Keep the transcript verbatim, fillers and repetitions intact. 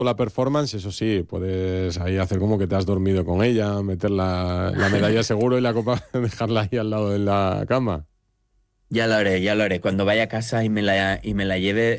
la performance, eso sí, puedes ahí hacer como que te has dormido con ella, meter la, la medalla seguro y la copa dejarla ahí al lado de la cama. Ya lo haré, ya lo haré. Cuando vaya a casa y me la, y me la lleve,